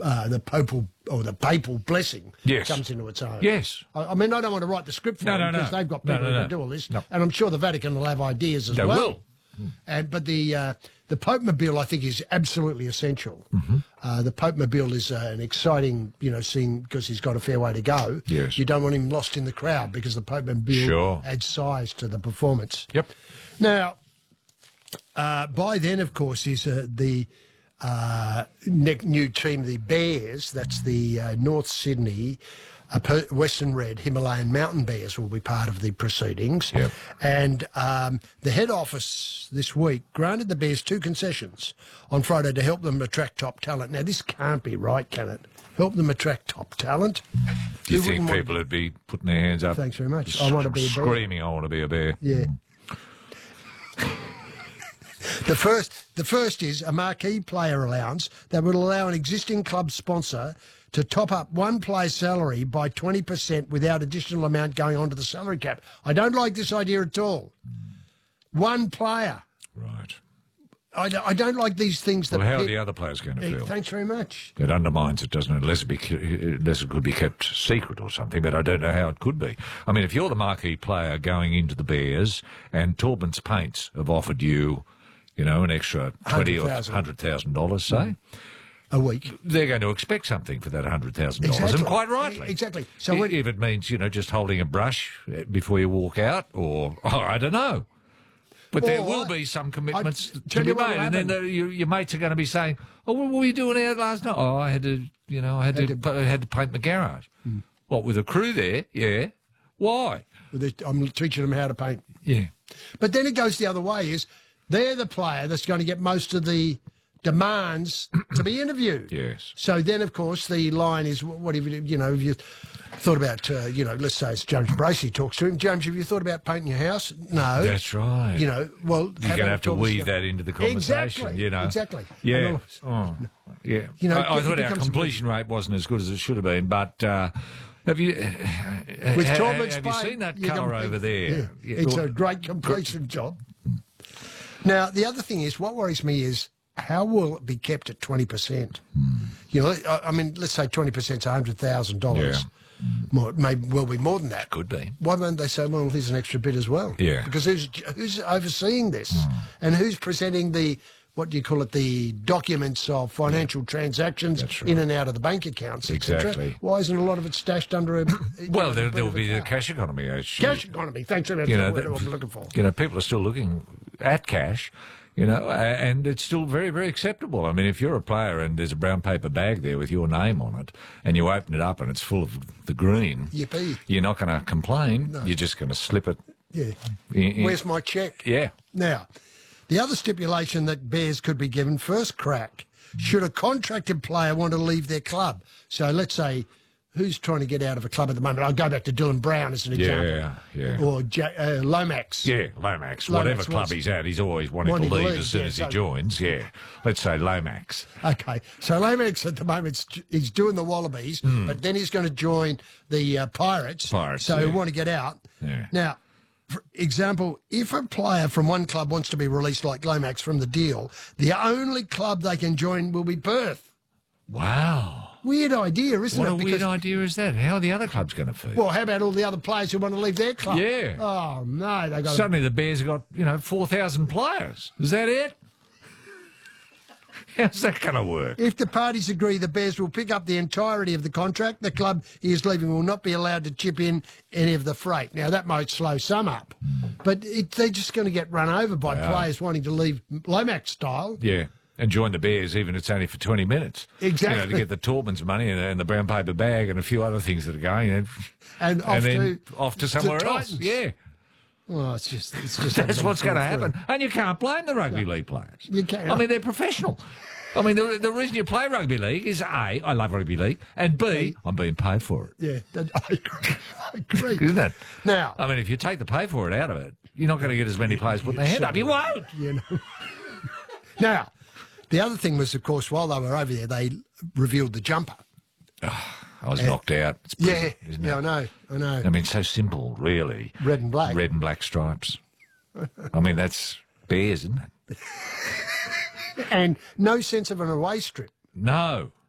papal or the papal blessing comes into its own. Yes. I mean, I don't want to write the script for them because they've got people who can do all this, and I'm sure the Vatican will have ideas as well. They will. But the Pope-mobile, I think, is absolutely essential. The Pope-mobile is an exciting, scene because he's got a fair way to go. Yes. You don't want him lost in the crowd because the Pope-mobile adds size to the performance. Yep. Now, by then, of course, is the new team, the Bears. That's the North Sydney Western Red Himalayan Mountain Bears will be part of the proceedings. Yep. And the head office this week granted the Bears 2 concessions on Friday to help them attract top talent. Now, this can't be right, can it? Help them attract top talent? Do you think people would be putting their hands up? Thanks very much. I want to be a bear. Screaming, I want to be a bear. Yeah. The first is a marquee player allowance that would allow an existing club sponsor to top up one player's salary by 20% without additional amount going onto the salary cap. I don't like this idea at all. One player. Right. I don't like these things that... Well, how are the other players going to feel? Thanks very much. It undermines it, doesn't it? Unless it could be kept secret or something, but I don't know how it could be. I mean, if you're the marquee player going into the Bears and Taubman's Paints have offered you, an extra $20,000 or $100,000, say... a week. They're going to expect something for that $100,000, exactly. And quite rightly. Exactly. So if it means, just holding a brush before you walk out, or I don't know. But there will be some commitments to be made, and then your mates are going to be saying, "Oh, what were you doing out last night?" "Oh, I had to paint my garage." What, with a crew there? Yeah. Why? I'm teaching them how to paint. Yeah. But then it goes the other way: is they're the player that's going to get most of the demands to be interviewed. Yes. So then, of course, the line is, what if you thought about, let's say it's James Bracey talks to him. James, have you thought about painting your house? No. That's right. Well... You're going to have to weave that into the conversation, Exactly. Yeah. Yeah. I thought our completion rate wasn't as good as it should have been, but... have you seen that colour over there? Yeah. It's a great completion job. Now, the other thing is, what worries me is, how will it be kept at 20%? I mean, let's say 20% is $100,000. Yeah. More, maybe will be more than that. Could be. Why don't they say, well, here's an extra bit as well? Yeah. Because who's overseeing this? And who's presenting the, what do you call it, the documents of financial transactions in and out of the bank accounts, Exactly. Why isn't a lot of it stashed under a... Well, there will be the cash economy. Cash economy, thanks for that. What I'm looking for. People are still looking at cash. And it's still very, very acceptable. I mean, if you're a player and there's a brown paper bag there with your name on it, and you open it up and it's full of the green, yippee, you're not going to complain. No. You're just going to slip it. Yeah. Where's my cheque? Yeah. Now, the other stipulation that Bears could be given first crack, should a contracted player want to leave their club. So let's say... Who's trying to get out of a club at the moment? I'll go back to Dylan Brown as an example. Yeah. Or Lomax. Yeah, Lomax. Whatever club he's at, he's always wanting to leave as soon as he joins. Yeah. Let's say Lomax. Okay. So Lomax at the moment, he's doing the Wallabies, but then he's going to join the Pirates. So he'll want to get out. Yeah. Now, for example, if a player from one club wants to be released like Lomax from the deal, the only club they can join will be Perth. Wow. Weird idea, isn't it? What a weird idea is that? How are the other clubs going to feel? Well, how about all the other players who want to leave their club? Yeah. Oh, no. They got Suddenly the Bears have got, 4,000 players. Is that it? How's that going to work? If the parties agree the Bears will pick up the entirety of the contract, the club he is leaving will not be allowed to chip in any of the freight. Now, that might slow some up, but they're just going to get run over by players wanting to leave Lomax style. Yeah. And join the Bears, even if it's only for 20 minutes. Exactly. To get the Taubman's money and the brown paper bag and a few other things that are going. And then off to somewhere else. Yeah. Well, it's just that's what's going to happen. And you can't blame the rugby league players. You can't. I mean, they're professional. I mean, the reason you play rugby league is A, I love rugby league, and B, I'm being paid for it. Yeah, I agree. Isn't it? Now, I mean, if you take the pay for it out of it, you're not going to get as many players putting their hand up. You won't. Now, the other thing was, of course, while they were over there, they revealed the jumper. Oh, I was knocked out. It's pretty, isn't it? I know. I mean, so simple, really. Red and black. Red and black stripes. I mean, that's Bears, isn't it? And no sense of an away strip. No.